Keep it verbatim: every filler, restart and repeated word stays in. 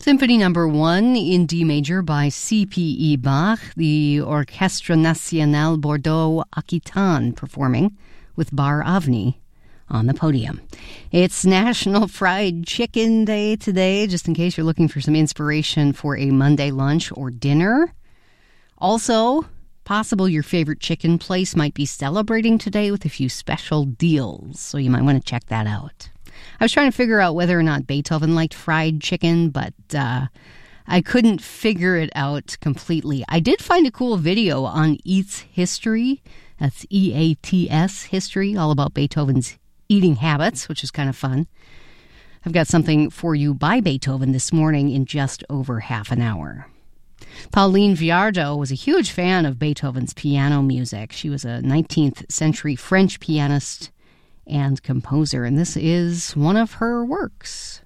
Symphony Number One in D major by C P E Bach, the Orchestre Nationale Bordeaux-Aquitaine performing with Bar Avni on the podium. It's National Fried Chicken Day today, just in case you're looking for some inspiration for a Monday lunch or dinner. Also, possible your favorite chicken place might be celebrating today with a few special deals, so you might want to check that out. I was trying to figure out whether or not Beethoven liked fried chicken, but uh, I couldn't figure it out completely. I did find a cool video on Eats History. That's E A T S History, all about Beethoven's eating habits, which is kind of fun. I've got something for you by Beethoven this morning in just over half an hour. Pauline Viardot was a huge fan of Beethoven's piano music. She was a nineteenth century French pianist and composer, and this is one of her works.